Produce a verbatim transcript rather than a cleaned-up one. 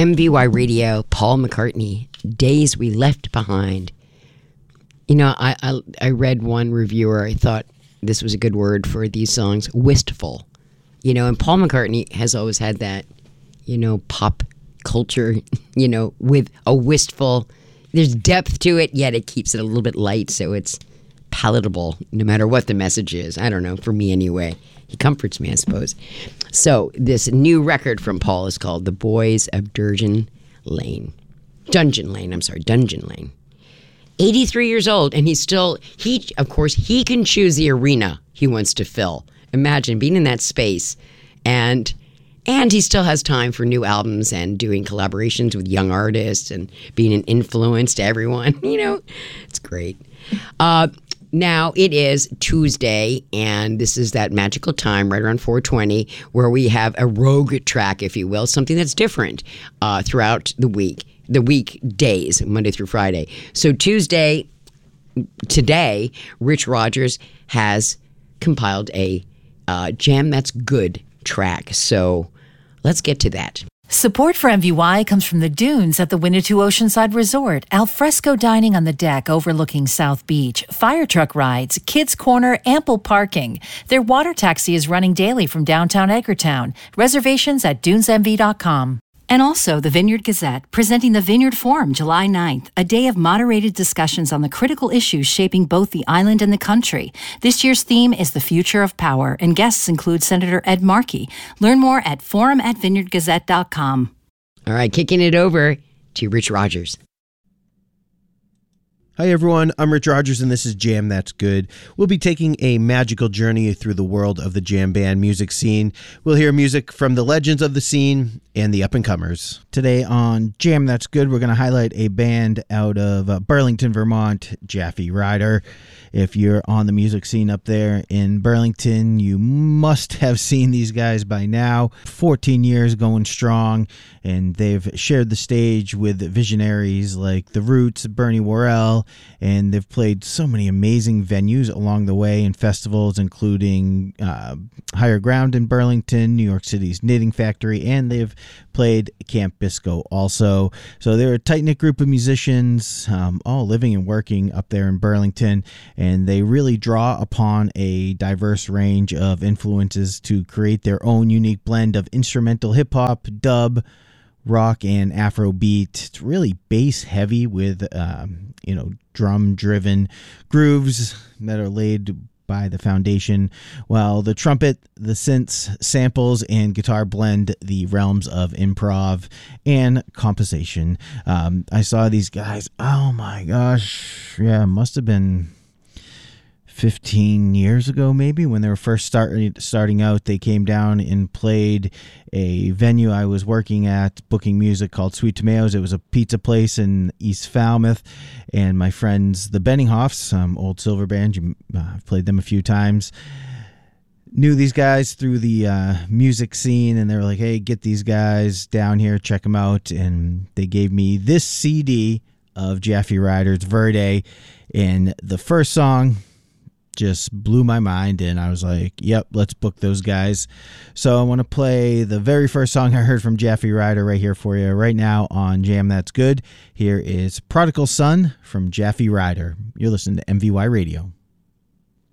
M V Y Radio, Paul McCartney, Days We Left Behind. You know, I, I I read one reviewer, I thought this was a good word for these songs, wistful. You know, and Paul McCartney has always had that, you know, pop culture, you know, with a wistful, there's depth to it, yet it keeps it a little bit light, so it's palatable, no matter what the message is. I don't know, for me anyway. He comforts me, I suppose. So this new record from Paul is called The Boys of Durgan Lane. Dungeon Lane, I'm sorry, Dungeon Lane. eighty-three years old, and he's still, he, of course, he can choose the arena he wants to fill. Imagine being in that space, and and he still has time for new albums and doing collaborations with young artists and being an influence to everyone. You know, it's great. Uh, now, it is Tuesday, and this is that magical time right around four twenty where we have a rogue track, if you will, something that's different uh, throughout the week. The weekdays, Monday through Friday. So Tuesday, today, Rich Rogers has compiled a uh, Jam That's Good track. So let's get to that. Support for M V Y comes from the dunes at the Winnetou Oceanside Resort, alfresco dining on the deck overlooking South Beach, fire truck rides, kids' corner, ample parking. Their water taxi is running daily from downtown Edgartown. Reservations at dunes m v dot com. And also the Vineyard Gazette, presenting the Vineyard Forum July ninth, a day of moderated discussions on the critical issues shaping both the island and the country. This year's theme is the future of power, and guests include Senator Ed Markey. Learn more at forum at vineyard gazette dot com. All right, kicking it over to Rich Rogers. Hi everyone, I'm Rich Rogers and this is Jam That's Good. We'll be taking a magical journey through the world of the jam band music scene. We'll hear music from the legends of the scene and the up-and-comers. Today on Jam That's Good, we're going to highlight a band out of uh, Burlington, Vermont, Jaffe Ryder. If you're on the music scene up there in Burlington, you must have seen these guys by now. fourteen years going strong, and they've shared the stage with visionaries like The Roots, Bernie Worrell, and they've played so many amazing venues along the way and festivals, including uh, Higher Ground in Burlington, New York City's Knitting Factory, and they've played Camp Bisco also. So they're a tight-knit group of musicians, um, all living and working up there in Burlington, and they really draw upon a diverse range of influences to create their own unique blend of instrumental hip-hop, dub, rock, and Afrobeat. It's really bass heavy with um, you know drum-driven grooves that are laid by the foundation, while the trumpet, the synths, samples, and guitar blend the realms of improv and composition. Um, I saw these guys, oh my gosh, yeah, must have been fifteen years ago maybe, when they were first start, starting out. They came down and played a venue I was working at booking music called Sweet Tomatoes. It was a pizza place in East Falmouth, and my friends the Benninghoffs, um, old Silver Band, you, uh, I've played them a few times, knew these guys through the uh, music scene, and they were like, hey, get these guys down here, check them out. And they gave me this C D of Jaffe Ryder's Verde, and the first song just blew my mind, and I was like, yep, let's book those guys. So I want to play the very first song I heard from Jaffe Ryder right here for you right now on Jam That's Good. Here is Prodigal Son from Jaffe Ryder. You're listening to M V Y Radio.